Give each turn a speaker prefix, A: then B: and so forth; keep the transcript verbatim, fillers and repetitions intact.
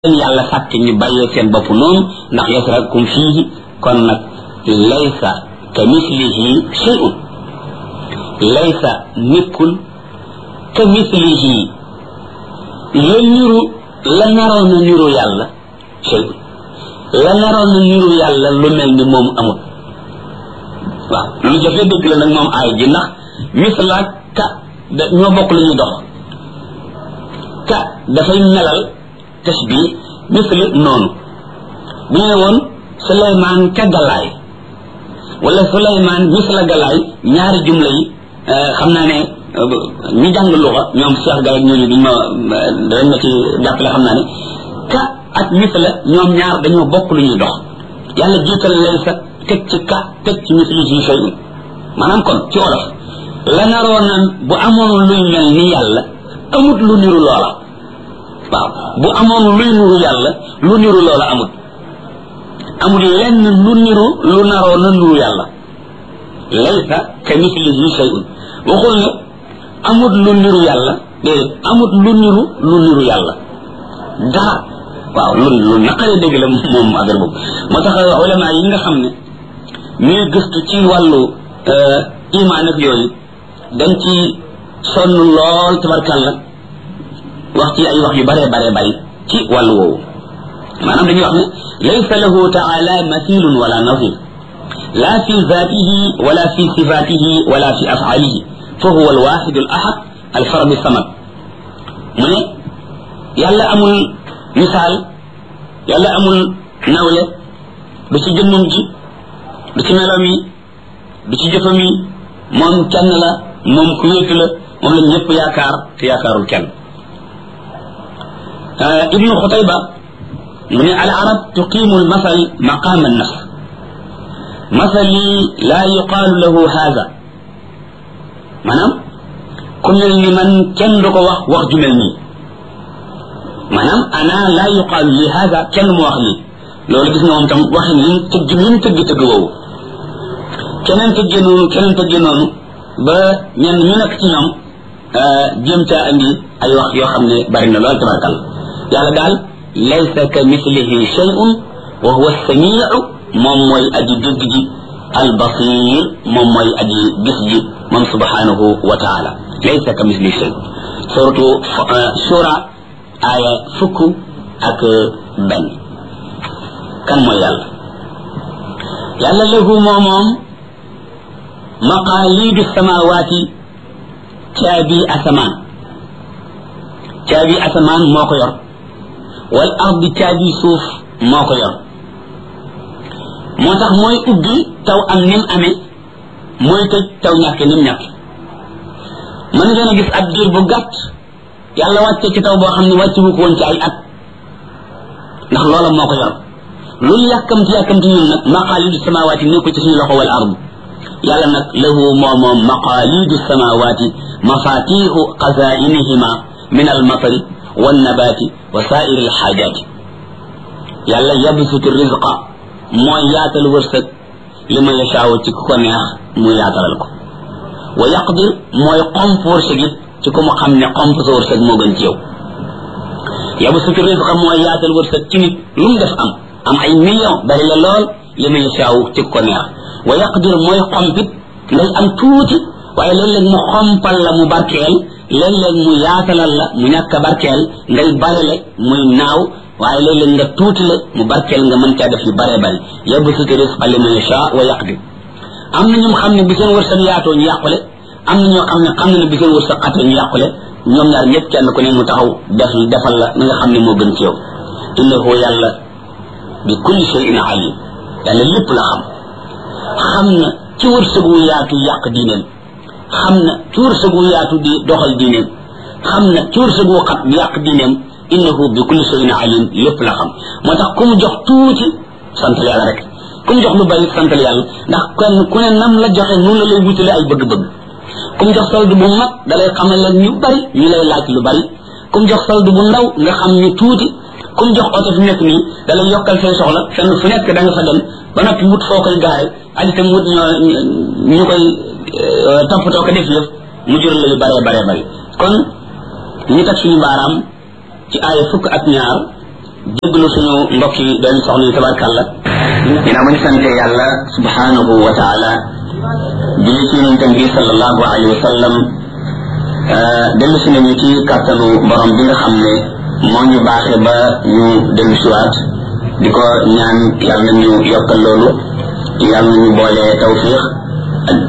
A: yàlla sàkk ñu bàyyee seen bopp noonu ndax yasrakum fiihi kon nag laysa ka mislihi shay'un laysa nekkul ka mislihi la niru la naroon na niru yàlla shay'un la naroon na niru yàlla lu mel ni moom amul waaw lu jafe dëgg la nag moom aay ji ndax misla ka da ñoo bokk lu ñuy dox ka dafay melal tasbih misli noonu bu ñu ne woon Suleymaan ka galaay wala Suleymaan misla galaay ñaari jumla yi xam naa ne ñu jàng luxa ñoom Cheikh Gaye ñooñu duñ ma dañ ma ci jàppale xam naa ne ka ak misla ñoom ñaar dañoo bokk lu ñuy dox yàlla jiital laysa teg ci ka teg ci misli ci shay'un maanaam kon ci wolof la naroon na bu amoon luy mel ni yàlla amut lu niru loola waaw bu amoon luy niru yàlla lu niru loola amut amul lenn lu niru lu naroo na niru yàlla laysa ka mislihi shay'un waxul ne amut lu niru yàlla déedéet amut lu niru lu niru yàlla dara waaw lu lu naqaree dégg la moom affaire boobu moo tax ulama yi nga xam ne ñuy gëstu ci wàllu imaan ak yooyu dañ ci sonn lool tabarkàlla wax ci ay wax yu bare bare bari ci wàllu woowu maanaam dañuy wax ne laysa lahu taala mathilun wala nazir la fi zatihi wala fi sifatihi wala fi af'alihi fa huwa alwahid alahad alfarad samad mu ne yàlla amul misaal yàlla amul nawle du ci jëmmam ji du ci melam yi du ci jëfam yi moom kenn la moom ku wéetu la moom la ñëpp yaakaar te yaakaarul kenn ibnu xutayba mu ne al arab tuqimu al masal maqam an nafs masali la yuqaalu lahu haada maanaam ku mel ni man kenn du ko wax wax ju mel nii maanaam ana la yuqaalu li haada kenn mu wax lii loolu gis nga moom tam waxin lim tëgg lim tëgg tëgg woowu keneen tëggee noonu keneen tëggee noonu ba ñenn ñu nekk ci ñoom jéem caa andi ay wax yoo xam ne bari na lool tabarkal yàlla daal laysa ka mislihi shay'un wa huwa as-sami'u moom mooy aji dégg ji al-basir moom mooy aji gis ji moom subhanahu wa ta'ala laysa ka mislihi shay suratu shura aya fukk ak benn kan mooy yàlla yàlla lahu moom moom maqaalidu samawaati caabi asamaan caabi asamaan moo ko yor wal ardi caabi suuf moo ko yor moo tax mooy ubbi taw am nim amee mooy tëj taw ñàkke nim ñàkke mën ngeen a gis ab diir bu gàtt yàlla wàcce ci taw boo xam ne wàcce wu ko woon ci ay at ndax loola moo ko yor loolu yàkkamti yàkkamti ñun nag maqaalidu samawaati nekku ci suñu loxo wal ardi yàlla nag lahu moo moom maqaalidu samawaati mafatixu xazainihima min almatari wannabaati wa saairi alxaajaati yàlla yabsutu rizqa mooy yaatal wërsëg li ma yashaawu ci ku ko neex mu yaatalal ko wa yaqdir mooy xomp wërsëg it ci ku mu xam ne xomp sa wërsëg moo gën ci yow yabsutu rizqa mooy yaatal wërsëg ci nit lu mu def am am ay million bari la lool li ma yashaawu ci ku ko neex wa yaqdir mooy xompit ngay am tuuti waaye léeg-léeg mu xompal la mu barkeel léeg-léeg mu yaatalal la mu ñàkk a barkeel ngay barele muy naaw waaye léeg-léeg nga tuuti la mu barkeel nga mën caa def yu bare bari yabsutu rizqa liman yashaa wa yaqdir am na ñoom xam ne bi seen wërsëg yaatoo ñu yàqule am na ñoo xam ne xam na ne bi seen wërsëg xatoo ñu yàqule ñoom ñaar ñëpp kenn ku ne mu taxaw def defal la li nga xam ne moo gën ci yow innahu yàlla bi kulli shay'in alim yàlla lépp la xam xam na ci wërsëgu yaatu yàq diineen xam na ci wërsëgu yaatu di doxal diineem xam na ci wërsëgu xat yàq diineem innahu bi kulli shay'in alim lépp la xam moo tax ku mu jox tuuti santal yàlla rek ku mu jox lu bari santal yàlla ndax kenn ku ne nam la joxe noonu la lay wutale ay bëgg-bëgg ku mu jox solde bu mag da lay xamal la ñu bari ñu lay laaj lu bari ku mu jox solde bu ndaw nga xam ñu tuuti ku mu jox oto fi nekk nii da lay yokkal say soxla fenn fu nekk da nga fa dem ba noppi wut foo koy gaare ak itam wut ñoo ñu koy toppatoo ko def yëf mu jural la yu bare bare bari kon ñu teg suñu baaraam ci aaya fukk ak ñaar jéglu suñu mbokk yi doon soxna yi tabarkàlla ginnaaw ma ñu sante yàlla subhanahu wa taala julli ci yonentam bi sallallahu alayhi wa sallam dellu si nañu ci kàttanu borom bi nga xam ne moo ñu baaxe ba ñu dellu siwaat di ko ñaan yàlla nañu yokkal loolu yàlla nañu boole tawfiq